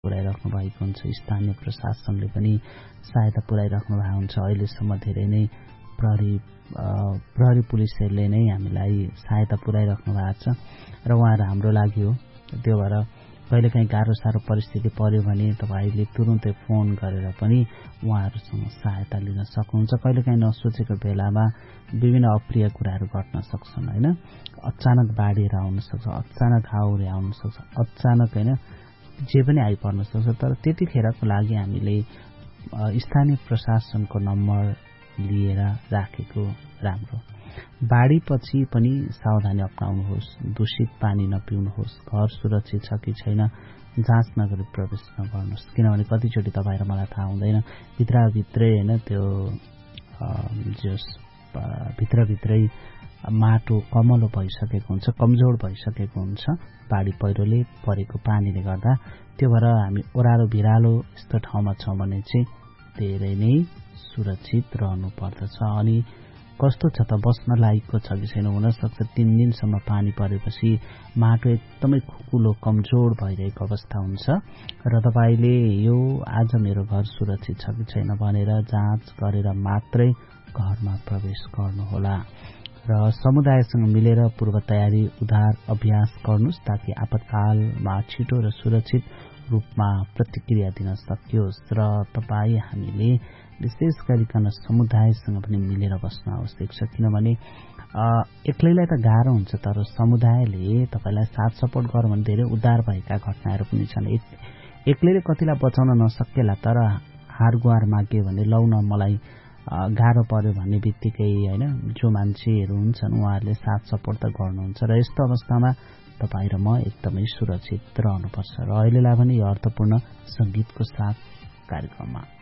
पुर्याइराख्नु भएको हुन्छ, स्थानीय प्रशासनले पनि सहायता पुर्याइराख्नु भएको हुन्छ। अहिलेसम्म धेरै नै प्रहरी पुलिसहरूले नै हामीलाई सहायता पुर्याइराख्नु भएको छ र उहाँहरू हाम्रो लागि हो। त्यो भएर कहिलेकाहीँ गाह्रो साह्रो परिस्थिति पर्यो भने तपाईँले तुरुन्तै फोन गरेर पनि उहाँहरूसँग सहायता लिन सक्नुहुन्छ। कहिलेकाहीँ नसोचेको बेलामा विभिन्न अप्रिय कुराहरू घट्न सक्छन् होइन, अचानक बाढेर आउन सक्छ, अचानक हाउरे आउन सक्छ, अचानक होइन जे पनि आइपर्न सक्छ। तर त्यतिखेरको लागि हामीले स्थानीय प्रशासनको नम्बर लिएर राखेको राम्रो। बाढीपछि पनि सावधानी अपनाउनुहोस्, दूषित पानी नपिउनुहोस्, घर सुरक्षित छ कि छैन जाँच नगरी प्रवेश नगर्नुहोस्, किनभने कतिचोटि तपाईँ र मलाई थाहा हुँदैन भित्रभित्रै होइन त्यो भित्रभित्रै माटो कमलो भइसकेको हुन्छ, कमजोर भइसकेको हुन्छ बाढी पहिरोले परेको पानीले गर्दा। त्यो भएर हामी ओह्रालो भिरालो यस्तो ठाउँमा छौँ भने चाहिँ धेरै नै सुरक्षित रहनु पर्दछ। अनि कस्तो छ त बस्न लायकको छ कि छैन, हुनसक्छ 3 दिनसम्म पानी परेपछि माटो एकदमै खुकुलो कमजोर भइरहेको अवस्था हुन्छ र तपाईँले यो आज मेरो घर सुरक्षित छ कि छैन भनेर जाँच गरेर मात्रै घरमा प्रवेश गर्नुहोला र समुदायसँग मिलेर पूर्व तयारी उद्धार अभ्यास गर्नुहोस् ताकि आपतकालमा छिटो र सुरक्षित रूपमा प्रतिक्रिया दिन सकियोस्। र तपाईँ हामीले विशेष गरिकन समुदायसँग पनि मिलेर बस्न आवश्यक छ, किनभने एक्लैलाई त गाह्रो हुन्छ तर समुदायले तपाईँलाई साथ सपोर्ट गर्यो भने धेरै उद्धार भएका घटनाहरू पनि छन्। एक्लैले कतिलाई बचाउन नसकेला तर हार गुहार माग्यो भने लौ न मलाई गाह्रो पर्यो भन्ने बित्तिकै होइन जो मान्छेहरू हुन्छन् उहाँहरूले साथ सपोर्ट त गर्नुहुन्छ र यस्तो अवस्थामा तपाईँ र म एकदमै सुरक्षित रहनुपर्छ। र अहिलेलाई पनि यो अर्थपूर्ण संगीतको साथ कार्यक्रममा